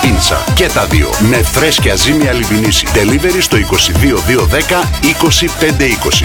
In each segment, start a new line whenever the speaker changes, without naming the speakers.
πίτσα. Και τα δύο με φρέσκια ζύμη Αλιμπινίση. Delivery στο 22210 20520.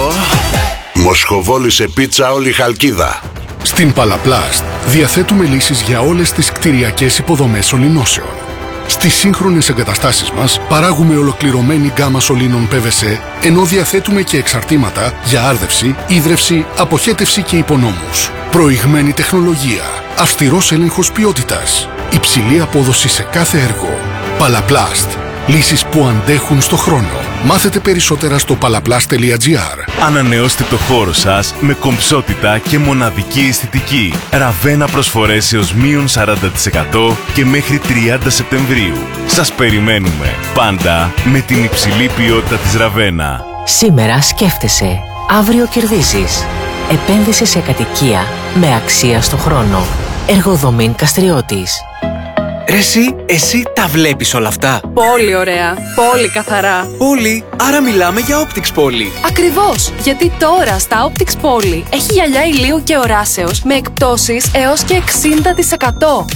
Μοσχοβόλησε πίτσα όλη η Χαλκίδα.
Στην Παλαπλάστ διαθέτουμε λύσεις για όλες τις κτηριακές υποδομές σωληνώσεων. Στις σύγχρονες εγκαταστάσεις μας παράγουμε ολοκληρωμένη γκάμα σωλήνων PVC, ενώ διαθέτουμε και εξαρτήματα για άρδευση, ίδρυυση, αποχέτευση και υπονόμους. Προηγμένη τεχνολογία, αυστηρός έλεγχος ποιότητας, υψηλή απόδοση σε κάθε έργο. Παλαπλάστ. Λύσεις που αντέχουν στο χρόνο. Μάθετε περισσότερα στο palaplast.gr.
Ανανεώστε το χώρο σας με κομψότητα και μοναδική αισθητική. Ραβένα προσφορές έως μείον 40% και μέχρι 30 Σεπτεμβρίου. Σας περιμένουμε πάντα με την υψηλή ποιότητα της Ραβένα.
Σήμερα σκέφτεσαι, αύριο κερδίζεις. Επένδυσε σε κατοικία με αξία στο χρόνο. Εργοδομήν Καστριώτης.
Ρε εσύ τα βλέπεις όλα αυτά?
Πολύ ωραία, πολύ καθαρά.
Πολύ, άρα μιλάμε για Optics Poly.
Ακριβώς, γιατί τώρα στα Optics Poly έχει γυαλιά ηλίου και οράσεως με εκπτώσεις έως και 60%.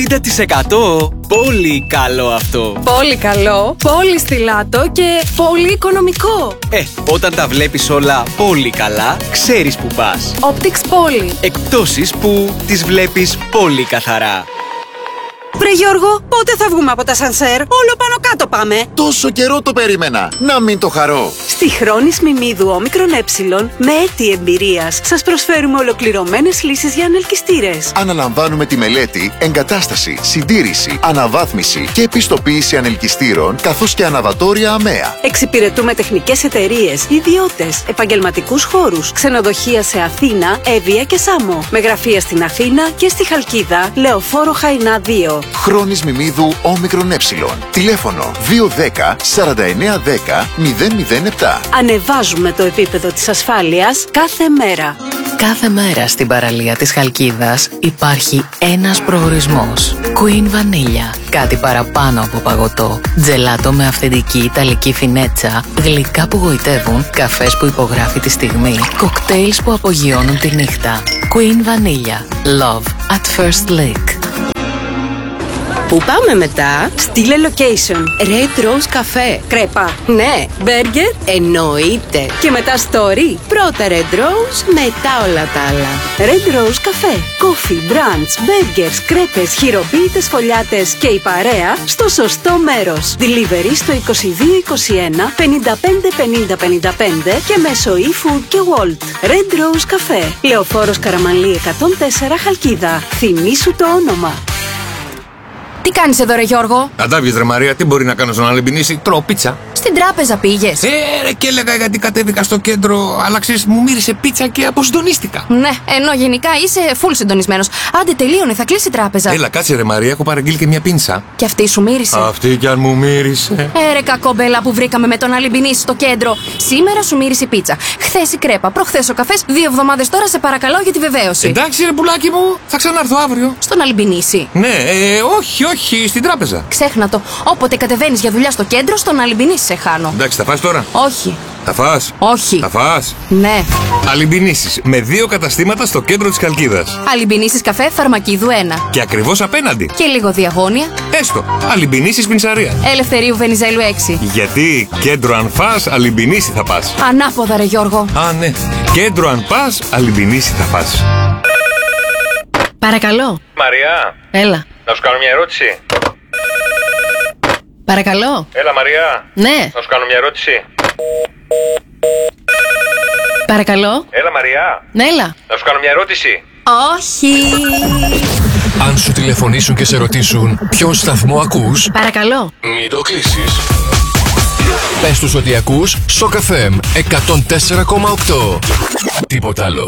60%? Πολύ καλό αυτό.
Πολύ καλό, πολύ στιλάτο και πολύ οικονομικό.
Όταν τα βλέπεις όλα πολύ καλά, ξέρεις που πας.
Optics Poly.
Εκπτώσεις που τις βλέπεις πολύ καθαρά.
Βρε Γιώργο, πότε θα βγούμε από τα σανσέρ? Όλο πάνω κάτω πάμε.
Τόσο καιρό το περίμενα. Να μην το χαρώ.
Στη Χρόνης Μιμίδου όμικρον ε, με έτη εμπειρίας, σας προσφέρουμε ολοκληρωμένες λύσεις για ανελκυστήρες.
Αναλαμβάνουμε τη μελέτη, εγκατάσταση, συντήρηση, αναβάθμιση και επιστοποίηση ανελκυστήρων, καθώς και αναβατόρια ΑΜΕΑ.
Εξυπηρετούμε τεχνικές εταιρείες, ιδιώτες, επαγγελματικούς χώρους, ξενοδοχεία σε Αθήνα, Εύβοια και Σάμο. Με γραφεία στην Αθήνα και στη Χαλκίδα, Λεωφόρο Χαϊνά 2.
Χρόνης Μιμίδου όμικρον ε. Τηλέφωνο 210 4910 007.
Ανεβάζουμε το επίπεδο της ασφάλειας κάθε μέρα.
Κάθε μέρα στην παραλία της Χαλκίδας υπάρχει ένας προορισμός. Queen Vanilla. Κάτι παραπάνω από παγωτό. Τζελάτο με αυθεντική ιταλική φινέτσα. Γλυκά που γοητεύουν. Καφές που υπογράφει τη στιγμή. Κοκτέιλς που απογειώνουν τη νύχτα. Queen Vanilla. Love at first lick.
Πού πάμε μετά?
Στείλε location.
Red Rose Cafe.
Κρέπα. Ναι. Μπέργκερ.
Εννοείται.
Και μετά story.
Πρώτα Red Rose, μετά όλα τα άλλα. Red Rose Cafe. Coffee, brunch, burgers, κρέπες, χειροποίητες φωλιάτες και η παρέα στο σωστό μέρος. Delivery στο 2221 55 50 55 και μέσω eFood και Wolt. Red Rose Cafe. Λεωφόρος Καραμανλή 104 Χαλκίδα. Θυμήσου το όνομα.
Τι κάνεις εδώ, ρε Γιώργο?
Αντάβιες, ρε Μαρία, τι μπορεί να κάνω στον Αλεμπινίση? Τρώω πίτσα.
Στην τράπεζα πήγες?
Ρε, και έλεγα γιατί κατέβηκα στο κέντρο, αλλά ξέρεις, μου μύρισε πίτσα και αποσυντονίστηκα.
Ναι, ενώ γενικά είσαι full συντονισμένος. Άντε, τελείωνε, θα κλείσει η τράπεζα.
Έλα, κάτσε, ρε Μαρία, έχω παραγγείλει και μια πίνσα.
Και αυτή σου μύρισε?
Αυτή κι αν μου μύρισε.
Ρε κακόμπελα που βρήκαμε με τον Αλεμπινίση στο κέντρο. Σήμερα σου μύρισε η πίτσα. Χθες η κρέπα, προχθές ο καφές. 2 εβδομάδες τώρα σε παρακαλώ για τη βεβαίωση.
Εντάξει, ρε πουλάκι μου, θα ξανάρθω αύριο.
Στον Αλεμπινίση?
Ναι, όχι, στην τράπεζα.
Ξέχνα το. Όποτε κατεβαίνεις για δουλειά στο κέντρο, στον Αλεμπινίση σε χάνω.
Εντάξει, θα φας τώρα?
Όχι.
Θα φας?
Όχι.
Θα φας?
Ναι.
Αλεμπινίσεις με 2 καταστήματα στο κέντρο της Χαλκίδας.
Αλεμπινίσεις καφέ Φαρμακίδου 1.
Και ακριβώς απέναντι.
Και λίγο διαγώνια.
Έστω. Αλεμπινίσεις Πινσαρία.
Ελευθερίου Βενιζέλου 6.
Γιατί κέντρο αν φας, Αλεμπινίση θα πας.
Ανάποδα, ρε Γιώργο.
Α, ναι. Κέντρο αν πας, Αλεμπινίση θα πας.
Παρακαλώ.
Μαριά.
Έλα.
Να σου κάνω μια ερώτηση.
Παρακαλώ.
Έλα, Μαριά.
Ναι.
Να σου κάνω μια ερώτηση.
Παρακαλώ.
Έλα, Μαριά.
Ναι, έλα.
Να σου κάνω μια ερώτηση.
Όχι.
Αν σου τηλεφωνήσουν και σε ρωτήσουν ποιον σταθμό ακούς,
Παρακαλώ.
μην το κλείσεις. Πες τους ότι ακούς Shock FM 104,8. Τίποτα άλλο.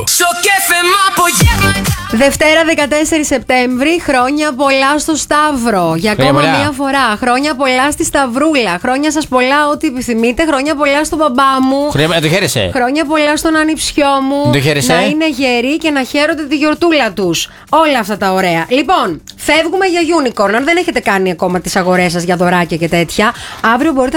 Δευτέρα 14 Σεπτέμβρη, χρόνια πολλά στο Σταύρο. Για ακόμα μία φορά. Χρόνια πολλά στη Σταυρούλα. Χρόνια σας πολλά, ό,τι επιθυμείτε. Χρόνια πολλά στον μπαμπά μου.
Το χαίρεσαι.
Χρόνια πολλά στον ανιψιό μου.
Το χαίρεσαι.
Να είναι γεροί και να χαίρονται τη γιορτούλα τους. Όλα αυτά τα ωραία. Λοιπόν, φεύγουμε για Unicorn. Αν δεν έχετε κάνει ακόμα τις αγορές σας για δωράκια και τέτοια, αύριο μπορείτε να πάτε το πρωί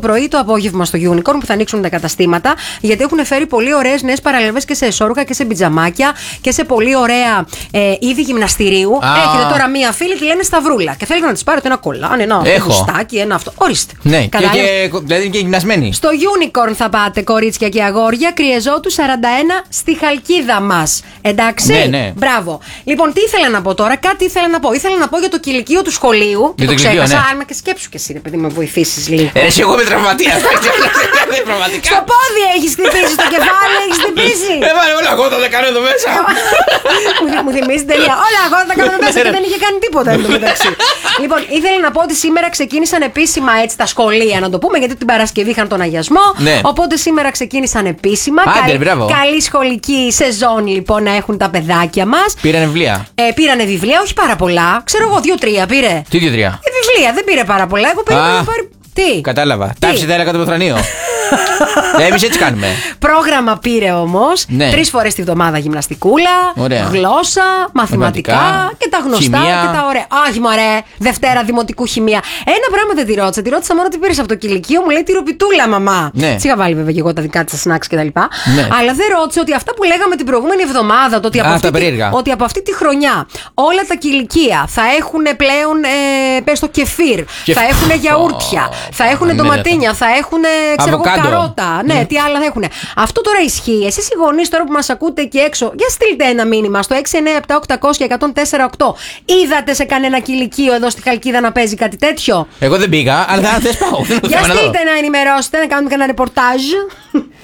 πρωί, το απόγευμα στο Unicorn που θα ανοίξουν τα καταστήματα. Γιατί έχουν φέρει πολύ ωραίες νέες παραλαβές και σε εσώρουχα και σε πιτζαμάκια και σε πολύ ωραία είδη γυμναστηρίου. Έχετε τώρα μία φίλη, τη λένε Σταυρούλα. Και θέλετε να της πάρετε ένα κολάν, ένα γουστάκι, ένα αυτό. Ορίστε.
Ναι, δηλαδή και γυμνασμένη.
Στο Unicorn θα πάτε, κορίτσια και αγόρια, Κριεζότου 41 στη Χαλκίδα μας. Εντάξει.
Ναι.
Μπράβο. Λοιπόν, τι ήθελα να πω τώρα, κάτι ήθελα να πω. Ήθελα να πω για το κηλικείο του σχολείου.
Για
το
ξέχασα.
Άμα και σκέψου και εσύ, ρε παιδί, με βοηθήσεις λίγο.
Εσύ, εγώ είμαι τραυματίας.
Στο πόδι έχεις χτυπήσει, στο κεφάλι έχεις χτυπήσει.
Όλα εγώ θα τα κάνω εδώ μέσα.
Μου θυμίζει τελεία. Όλα εγώ θα τα κάνω εδώ μέσα και δεν είχε κάνει τίποτα εν τω μεταξύ. Λοιπόν, ήθελα να πω ότι σήμερα ξεκίνησαν επίσημα έτσι τα σχολεία, να το πούμε, γιατί την Παρασκευή είχαν τον αγιασμό. Οπότε σήμερα ξεκίνησαν επίσημα. Καλή σχολική σεζόν λοιπόν να έχουν τα παιδάκια μας.
Πήρανε βιβλία.
Πήρανε βιβλία, όχι πάρα πολλά. Ξέρω εγώ, 2-3 πήρε.
Τι 2-3?
Βιβλία, δεν πήρε πάρα πολλά. Εγώ περίμενα να πάρει. Τι?
Κατάλαβα. Τάψη δέλα κάτω από το θρανείο. Εμείς έτσι κάνουμε.
Πρόγραμμα πήρε όμως. 3 φορές τη βδομάδα γυμναστικούλα, γλώσσα, μαθηματικά και τα γνωστά χημεία. Και τα ωραία. Όχι, μωρέ, Δευτέρα δημοτικού χημεία. Ένα πράγμα δεν τη ρώτησα. Τη ρώτησα μόνο τι πήρες από το κηλικείο, μου λέει τυροπιτούλα, μαμά.
Ναι.
Τι είχα βάλει βέβαια και εγώ τα δικά της snacks κτλ. Ναι. Αλλά δεν ρώτησε ότι αυτά που λέγαμε την προηγούμενη εβδομάδα, το ότι από αυτή τη χρονιά όλα τα κηλικεία θα έχουν πλέον πες το κεφίρ, θα έχουν γιαούρτια, θα έχουν ντοματίνια, θα έχουν καρότα. Ναι, τι άλλα θα έχουν. Αυτό τώρα ισχύει. Εσείς οι γονείς τώρα που μας ακούτε εκεί έξω, για στείλτε ένα μήνυμα στο 697-800-1048. Είδατε σε κανένα κηλικείο εδώ στη Χαλκίδα να παίζει κάτι τέτοιο?
Εγώ δεν πήγα, αλλά δεν θες πάω.
Για στείλτε να ενημερώσετε, να κάνουμε κανένα ρεπορτάζ.